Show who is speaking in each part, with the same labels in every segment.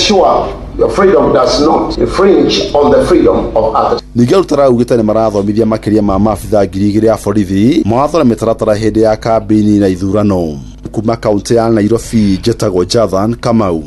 Speaker 1: ensure your freedom does not infringe on the freedom of others.
Speaker 2: Nigel Taraugita ni marathomithia makiria ma maabitha 2,000 ya borithi mawatho na mitaratara hindi ya kambini na ithurano kuma kaunti ya Nairobi. Jetagwo Jathan Kamau.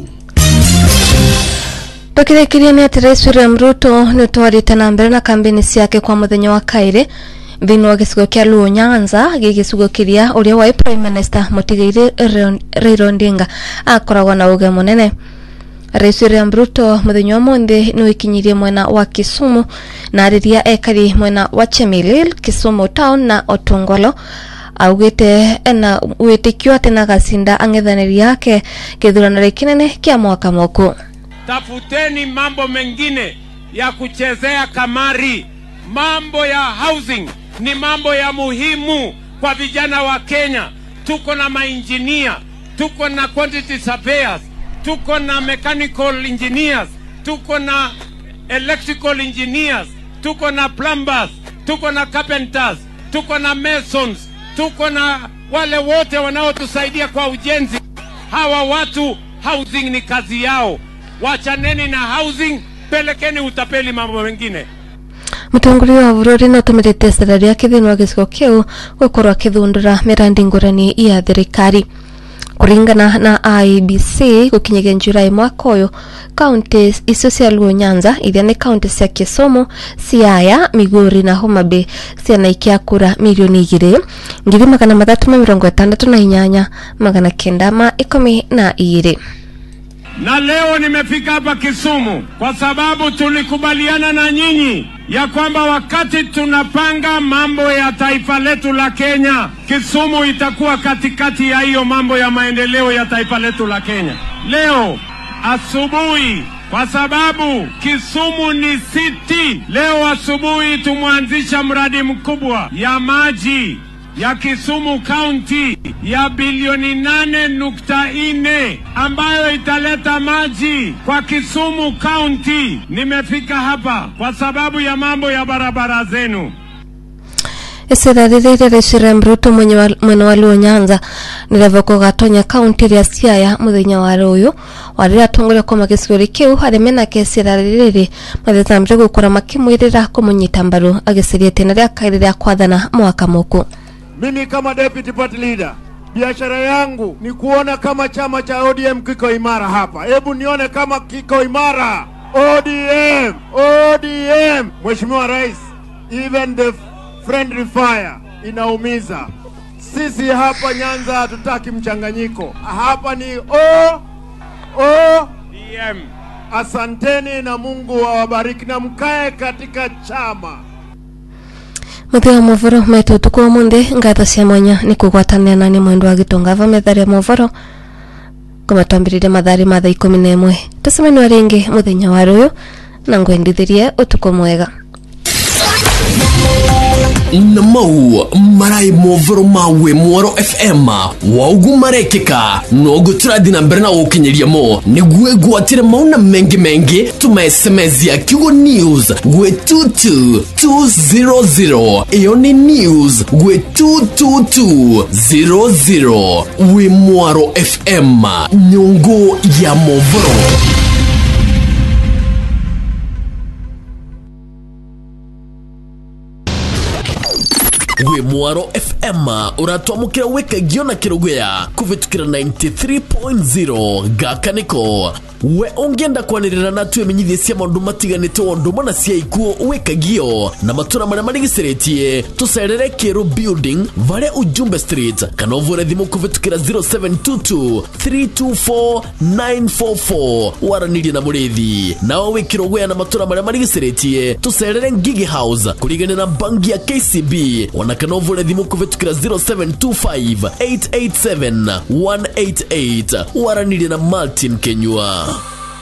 Speaker 3: Tukirekeria ni ati Rais William Ruto nutwarite na mbere na kambini ciake kwa muthenya wa kaire thini wa gicigo kia Luo Nyanza gigicigo kiria uria wa Prime Minister Mutigaire Raila Odinga akoragwo na uge munene. Rais William Ruto muthenya wa monde no ikinyirie mwena wa Kisumu na ariria ekari mwena wa Chemelil, Kisumu Town na Otongolo. Augite ena witikio atena gacinda ang'ethaniri yake githurano kinene kia mwaka moku.
Speaker 4: Tafuteni mambo mengine ya kuchezea kamari. Mambo ya housing ni mambo ya muhimu kwa vijana wa Kenya. Tuko na maengineer, tuko na quantity surveyors, tuko na mechanical engineers, tuko na electrical engineers, tuko na plumbers, tuko na carpenters, tuko na masons, tuko na wale wote wanaotusaidia kwa ujenzi. Hawa watu housing ni kazi yao. Wachaneni na housing, pelekeni utapeli mambo mengine.
Speaker 3: Mutongori wa bururi no tumirite serikali yake thini wa gicigo kiu gukorwa kithundura mirandi ngurani ya thirikari. Kuringana na IEBC gukinyege Julai mwaka uyu county icio cia Luo Nyanza iria ni county cia Kisumu, Siaya, Migori na Homa Bay ciana ikia kura milioni 2,368,912.
Speaker 4: Na leo nimefika hapa Kisumu kwa sababu tulikubaliana na nyinyi ya kwamba wakati tunapanga mambo ya taifa letu la Kenya, Kisumu itakuwa katikati ya hiyo mambo ya maendeleo ya taifa letu la Kenya. Leo asubuhi, kwa sababu Kisumu ni city, leo asubuhi tumwanzisha mradi mkubwa ya maji ya Kisumu County ya bilioni 8.4 ambayo italeta maji kwa Kisumu County. Nimefika hapa kwa sababu ya mambo ya barabara zenu.
Speaker 3: Serikali Rais William Ruto mwena wa Luo Nyanza nirevoko gatonya county ya Siaya muthenya wa ruyu warira tongore kwa magicigori kiu haremena ke serikali mathitambire gukora makimwirira kumunyita mbaru agicirie tena ria kairi ria kwathana mwaka muku.
Speaker 5: Mimi kama deputy party leader, biashara yangu ni kuona kama chama cha ODM kiko imara hapa. Hebu nione kama kiko imara. ODM, ODM. Mheshimiwa Rais, even the friendly fire inaumiza. Sisi hapa Nyanza hatutaki mchanganyiko. Hapa ni ODM. Asanteni na Mungu awabariki na mkae katika chama.
Speaker 3: Muthia movoro metu tukwa munde ngatho cia mwanya ni kugwatania na ni mwendo wa gitonga va methare movoro kuma twambirire mathari ma thaa 11 tusemeni ringi muthenya wa ruyu na ngwendithirie utuko mwega.
Speaker 6: Namau marai movoro mawe Mwaro FM waugu marekeka nogu turadina mberna ukinyeria mo niguwe guatire mauna mengi tuma SMS ya Kigo News gwe 22200 Ioni News gwe 22200 we Mwaro FM nyongo ya movoro. We Mwaro FM uratwamukira weka giona kirugwea kuvitukira 93.0 gakaniko. We ongenda kwanirira na tuwe menyithie cia maundu matiganite wondu mana cia ikuo weka gio na matura maria marigiceretie tucerere Kiru Building vale Ujumbe Street kana uvure thimu kuvitukira 0722 324 944 waranirie na murithi nao wikirogwea na matura maria marigiceretie tucerere Gigi House kurigane na bangi ya KCB wana kana uvure thimu kuvitukira 0725 887 188 waranirie na Martin Kenyua.